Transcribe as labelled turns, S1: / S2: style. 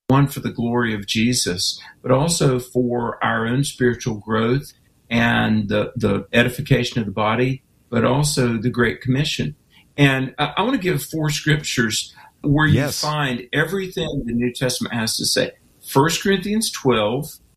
S1: one for the glory of Jesus, but also for our own spiritual growth and the edification of the body, but also the Great Commission. And I want to give 4 scriptures where you find everything the New Testament has to say. 1 Corinthians 12,